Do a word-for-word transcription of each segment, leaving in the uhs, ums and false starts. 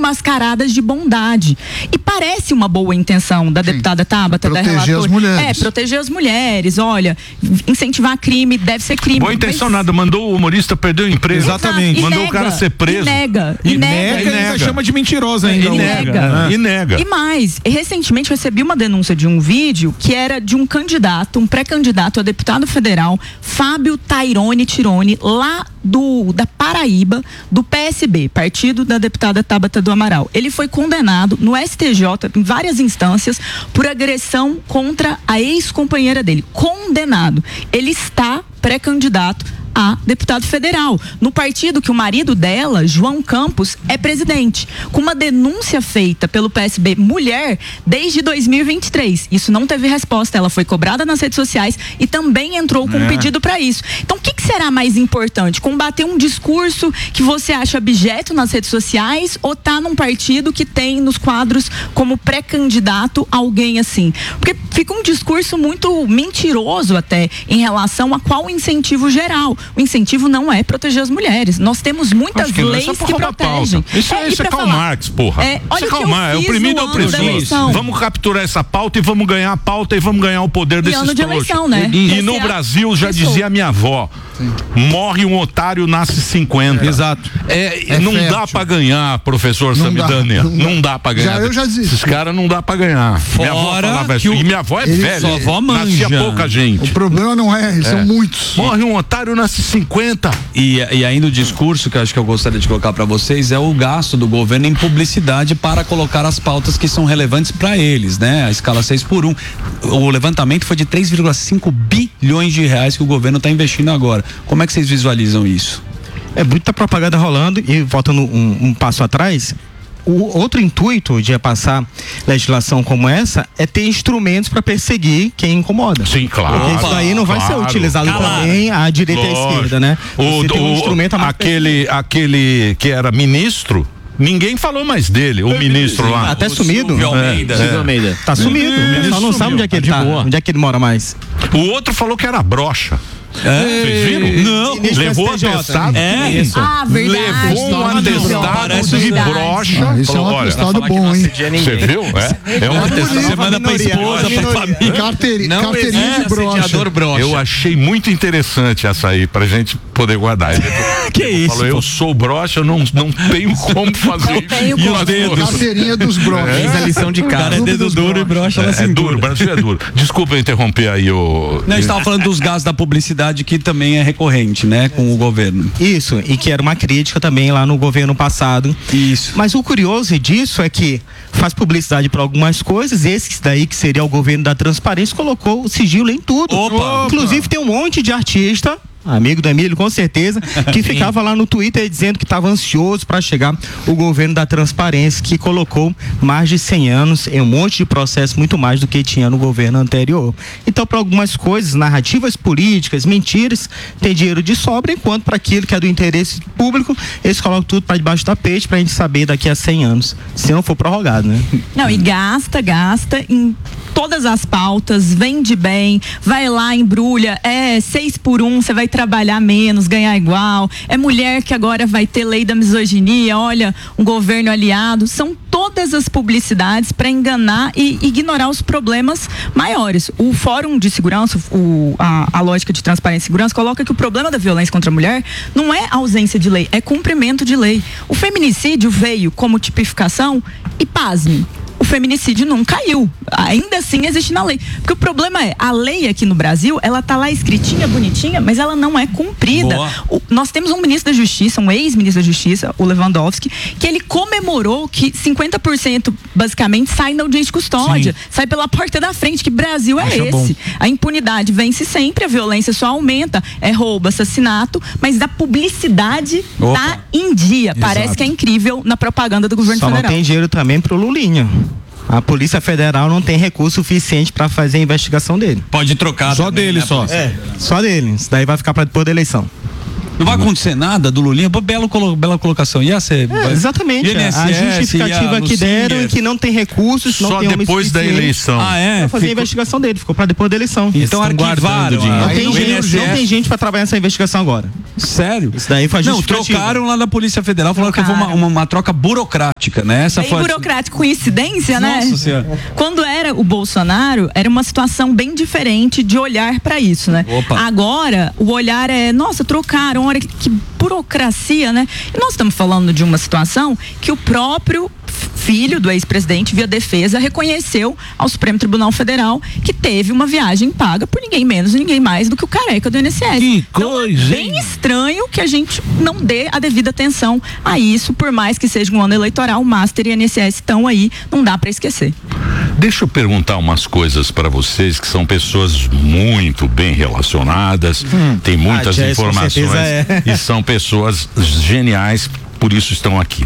mascaradas de bondade. E parece uma boa intenção da deputada Tabata, da relatora. Proteger as mulheres. É, proteger as mulheres, olha, incentivar crime deve ser crime. Boa intenção nada, mandou o humorista perder o emprego. Exatamente. Mandou nega, o cara ser preso. E nega, e, e nega. nega, e ainda chama de mentirosa ainda. E nega. E nega. E mais, recentemente recebi uma denúncia de um vídeo que era de um candidato, um pré-candidato a deputado federal, Fábio Tairone Tirone, lá do, da Paraíba, do P S B, partido da deputada Tabata do Amaral. Ele foi condenado no S T J, em várias instâncias, por agressão contra a ex-companheira dele. Condenado. Ele está pré-candidato a deputado federal, no partido que o marido dela, João Campos, é presidente, com uma denúncia feita pelo P S B mulher desde dois mil e vinte e três. Isso não teve resposta, ela foi cobrada nas redes sociais e também entrou com um pedido para isso. Então, o que, que será mais importante? Combater um discurso que você acha abjeto nas redes sociais ou tá num partido que tem nos quadros como pré-candidato alguém assim? Porque fica um discurso muito mentiroso até em relação a qual incentivo geral. O incentivo não é proteger as mulheres. Nós temos muitas que leis não, que protegem. Isso é, é, isso é Karl falar, Marx, porra. É, olha isso é Karl o que Marx, é oprimido é opressor. Vamos capturar essa pauta e vamos ganhar a pauta e vamos ganhar o poder desses ano de eleição, né? E no Brasil, já dizia minha avó, morre um otário, nasce cinquenta. Exato. É, é não fértil. Dá pra ganhar, professor Samidânia. Não, não dá pra ganhar. Já, eu já disse. Esses caras não dá pra ganhar. Fora minha avó falava que o... E minha avó é velha. Sua avó manja. Nascia pouca gente. O problema não é, eles é. são muitos. Morre um otário, nasce cinquenta. E, e ainda o discurso que eu acho que eu gostaria de colocar para vocês é o gasto do governo em publicidade para colocar as pautas que são relevantes para eles, né? A escala seis por um. O levantamento foi de três vírgula cinco bilhões de reais que o governo está investindo agora. Como é que vocês visualizam isso? É muita propaganda rolando e voltando um, um passo atrás. O outro intuito de passar legislação como essa é ter instrumentos para perseguir quem incomoda. Sim, claro. Porque isso daí não vai claro, ser utilizado claro. também à direita e à esquerda, né? O, tem um o, instrumento a aquele, aquele que era ministro, ninguém falou mais dele, o ministro lá. Até o sumido. Silvio Almeida. É, Silvio Almeida. Tá sumido. O pessoal não sabe onde é que ele tá, onde é que ele mora mais. O outro falou que era broxa. É. Vocês viram? Não. Levou atestado. É isso. Ah, verdade. Levou um atestado de brocha. Ah, isso é um atestado bom, hein? Você viu? É, é um atestado. Você manda pra esposa, pra família. Carteirinha, carteirinha de brocha. brocha. Eu achei muito interessante essa aí, pra gente poder guardar. Que isso? Falou, eu sou brocha, eu não, não tenho como fazer isso. Tenho E como. os dedos? Carteirinha dos brochas. Fez a lição de casa. É dedo duro e brocha na É, é cintura. duro, o Brasil é duro. Desculpa eu interromper aí o... Não, a gente estava falando dos gastos da publicidade que também é recorrente, né, com o governo. Isso, e que era uma crítica também lá no governo passado. Isso. Mas o curioso disso é que faz publicidade para algumas coisas, esse daí que seria o governo da transparência colocou o sigilo em tudo. Opa! Inclusive tem um monte de artista, amigo do Emílio, com certeza, que ficava lá no Twitter dizendo que estava ansioso para chegar o governo da transparência, que colocou mais de cem anos em um monte de processo, muito mais do que tinha no governo anterior. Então, para algumas coisas, narrativas políticas, mentiras, tem dinheiro de sobra, enquanto para aquilo que é do interesse público, eles colocam tudo para debaixo do tapete para a gente saber daqui a cem anos, se não for prorrogado, né? Não, e gasta, gasta em todas as pautas, vende bem, vai lá, embrulha, é seis por um, você vai trabalhar menos, ganhar igual, é mulher que agora vai ter lei da misoginia, olha, um governo aliado, são todas as publicidades para enganar e ignorar os problemas maiores. O Fórum de Segurança, o, a, a lógica de transparência e segurança coloca que o problema da violência contra a mulher não é ausência de lei, é cumprimento de lei. O feminicídio veio como tipificação e, pasme, o feminicídio não caiu. Ainda assim existe na lei. Porque o problema é, a lei aqui no Brasil, ela tá lá escritinha, bonitinha, mas ela não é cumprida. O, nós temos um ministro da Justiça, um ex-ministro da Justiça, o Lewandowski, que ele comemorou que cinquenta por cento basicamente sai na audiência de custódia, Sim. sai pela porta da frente. Que Brasil é Acho esse? Bom. A impunidade vence sempre, a violência só aumenta. É roubo, assassinato, mas a publicidade Opa. tá em dia. Exato. Parece que é incrível na propaganda do governo só federal. Não tem dinheiro também pro Lulinha. A Polícia Federal não tem recurso suficiente para fazer a investigação dele. Pode trocar. Só também, dele, né, só. É, só dele. Isso daí vai ficar para depois da eleição. Não vai acontecer nada do Lulinha? Bela, colo, bela colocação. Ia ser. É, exatamente. I N S S, a justificativa que deram é que não tem recursos, só não tem depois da eleição. Ah, é? Pra fazer ficou... a investigação dele, ficou pra depois da eleição. Então arquivaram. Não, tem gente, não tem gente pra trabalhar nessa investigação agora. Sério? Isso daí faz Não, trocaram lá na Polícia Federal, falaram que foi uma, uma, uma troca burocrática, né? Essa Bem foi... burocrática, coincidência, Nossa, né? Senhora. Quando era o Bolsonaro, era uma situação bem diferente de olhar para isso, né? Opa. Agora, o olhar é, nossa, trocaram, olha que, que burocracia, né? E nós estamos falando de uma situação que o próprio filho do ex-presidente, via defesa, reconheceu ao Supremo Tribunal Federal que teve uma viagem paga por ninguém menos e ninguém mais do que o careca do I N S S. Que coisa! Então, é bem estranho que a gente não dê a devida atenção a isso, por mais que seja um ano eleitoral, o Master e o I N S S estão aí, não dá para esquecer. Deixa eu perguntar umas coisas para vocês que são pessoas muito bem relacionadas, hum. tem muitas ah, informações é. e são pessoas geniais, por isso estão aqui.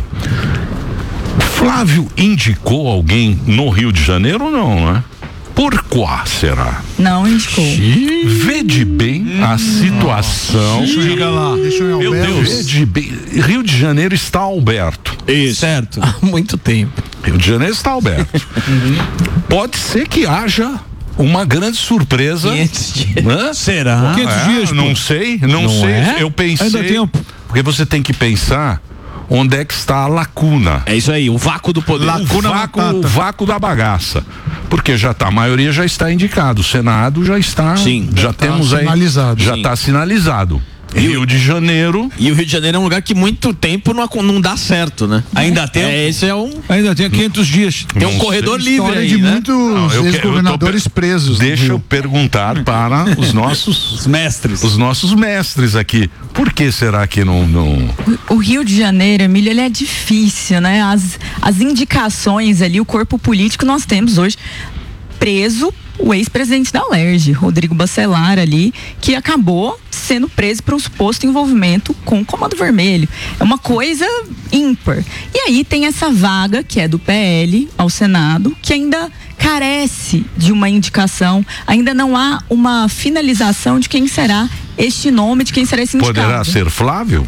Flávio indicou alguém no Rio de Janeiro ou não, né? Por qual será? Não indicou. Vede bem hum, a situação. Deixa eu chegar lá. Deixa eu ir, Meu Deus. Vede bem. Rio de Janeiro está Alberto. Isso. Certo. Há muito tempo. Rio de Janeiro está Alberto. uhum. Pode ser que haja uma grande surpresa. quinhentos dias. Né? Será? quinhentos é, dias, não sei, não, não sei. É? Eu pensei. Ainda tempo. Porque você tem que pensar onde é que está a lacuna. É isso aí, o vácuo do poder. Lacuna, o vácuo, o vácuo da bagaça. Porque já tá, a maioria já está indicado, o Senado já está, Sim, já tá temos sinalizado. aí, já está sinalizado. Rio de Janeiro. E o Rio de Janeiro é um lugar que muito tempo não, não dá certo, né? Ainda tem. É, esse é um. Ainda tem quinhentos dias. Tem um corredor livre História aí, de né? muitos ex-governadores presos. Deixa eu perguntar para os nossos os mestres. Os nossos mestres aqui. Por que será que não. não... O, o Rio de Janeiro, Emílio, ele é difícil, né? As, as indicações ali, o corpo político nós temos hoje preso o ex-presidente da Alerj, Rodrigo Bacelar ali, que acabou sendo preso por um suposto envolvimento com o Comando Vermelho. É uma coisa ímpar. E aí tem essa vaga, que é do P L ao Senado, que ainda carece de uma indicação, ainda não há uma finalização de quem será este nome, de quem será esse indicado. Poderá ser Flávio?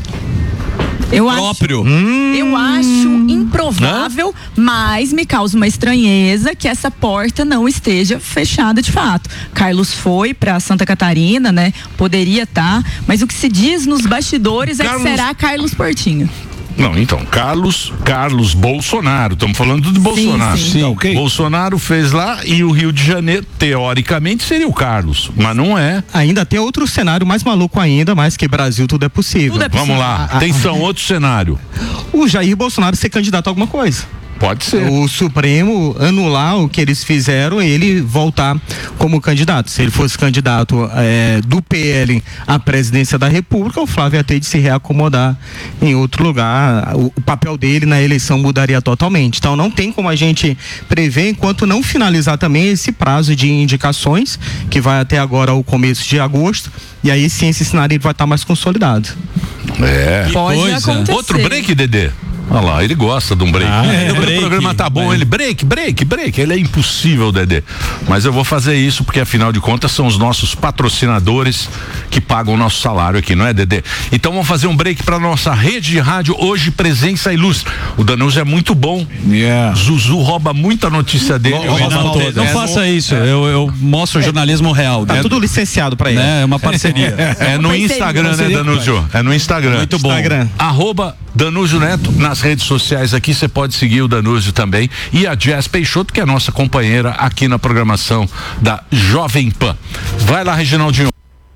Eu próprio. Acho, hum. eu acho improvável, Hã? mas me causa uma estranheza que essa porta não esteja fechada de fato. Carlos foi para Santa Catarina, né? Poderia estar, tá, mas o que se diz nos bastidores Carlos... é que será Carlos Portinho. Não, então, Carlos, Carlos Bolsonaro, estamos falando de Bolsonaro. Sim, sim. Sim, okay. Bolsonaro fez lá e o Rio de Janeiro, teoricamente, seria o Carlos, mas não é. Ainda tem outro cenário mais maluco ainda, mas que Brasil tudo é possível. Tudo é possível. Vamos lá, atenção, outro cenário. O Jair Bolsonaro ser candidato a alguma coisa. Pode ser. O Supremo anular o que eles fizeram e ele voltar como candidato. Se ele fosse candidato é, do P L à presidência da República, o Flávio ia ter de se reacomodar em outro lugar. O, o papel dele na eleição mudaria totalmente. Então não tem como a gente prever enquanto não finalizar também esse prazo de indicações, que vai até agora o começo de agosto. E aí sim esse cenário vai estar mais consolidado. É. Pode acontecer. Outro break, Dedê? Olha lá, ele gosta de um break. Ah, é, o break, programa tá bom, é. ele break, break, break. Ele é impossível, Dedê. Mas eu vou fazer isso porque, afinal de contas, são os nossos patrocinadores que pagam o nosso salário aqui, não é, Dedê? Então vamos fazer um break para nossa rede de rádio hoje, Presença Ilustre. O Danúcio é muito bom. Yeah. Zuzu rouba muita notícia dele. Não, rouba não, toda. não é, faça no, isso. É. Eu, eu mostro o jornalismo real. Tá né? tudo licenciado para ele. É, é uma parceria. É no Instagram, né, Danúcio? É no Instagram. Muito bom. Instagram. Arroba Danúcio Neto nas redes sociais aqui, você pode seguir o Danúcio também e a Jess Peixoto, que é a nossa companheira aqui na programação da Jovem Pan. Vai lá, Reginaldinho.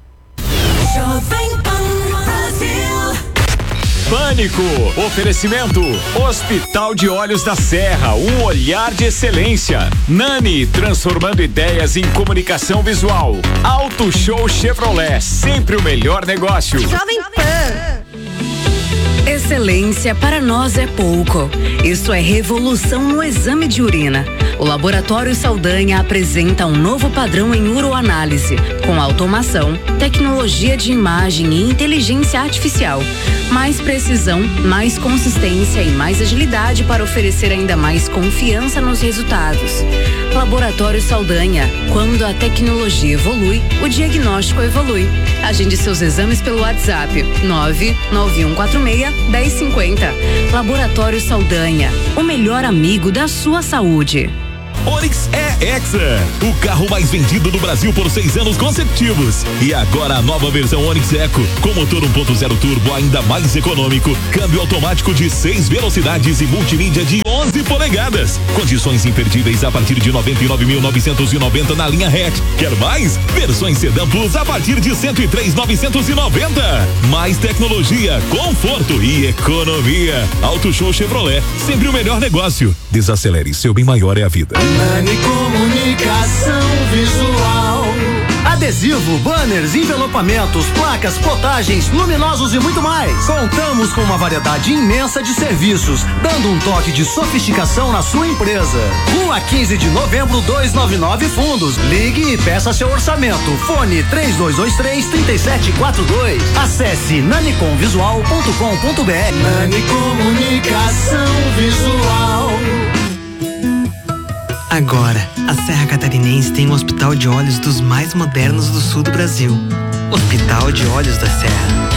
Jovem Pan Brasil. Pânico, oferecimento Hospital de Olhos da Serra, um olhar de excelência. Nani, transformando ideias em comunicação visual. Auto Show Chevrolet, sempre o melhor negócio. Jovem Pan. Esse excelência para nós é pouco. Isso é revolução no exame de urina. O Laboratório Saldanha apresenta um novo padrão em uroanálise, com automação, tecnologia de imagem e inteligência artificial. Mais precisão, mais consistência e mais agilidade para oferecer ainda mais confiança nos resultados. Laboratório Saldanha. Quando a tecnologia evolui, o diagnóstico evolui. Agende seus exames pelo WhatsApp nove nove um quatro seis, um zero cinco zero. Laboratório Saldanha. O melhor amigo da sua saúde. Onix é Hexa, o carro mais vendido do Brasil por seis anos consecutivos. E agora a nova versão Onix Eco, com motor um ponto zero turbo ainda mais econômico, câmbio automático de seis velocidades e multimídia de onze polegadas. Condições imperdíveis a partir de noventa e nove mil novecentos e noventa na linha hatch. Quer mais? Versões Sedan Plus a partir de cento e três mil novecentos e noventa. Mais tecnologia, conforto e economia. Auto Show Chevrolet, sempre o melhor negócio. Desacelere, seu bem maior é a vida. Nani Comunicação Visual. Adesivo, banners, envelopamentos, placas, plotagens, luminosos e muito mais. Contamos com uma variedade imensa de serviços, dando um toque de sofisticação na sua empresa. Rua quinze de novembro, duzentos e noventa e nove Fundos. Ligue e peça seu orçamento. Fone três dois dois três, três sete quatro dois. Acesse nanicom visual ponto com ponto br. Nani Comunicação Visual. Agora, a Serra Catarinense tem um hospital de olhos dos mais modernos do sul do Brasil. Hospital de Olhos da Serra.